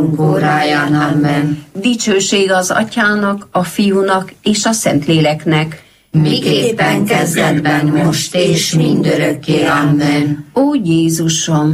óráján. Amen. Dicsőség az Atyának, a Fiúnak és a Szentléleknek, miképpen kezdetben, most és mindörökké. Amen. Ó Jézusom!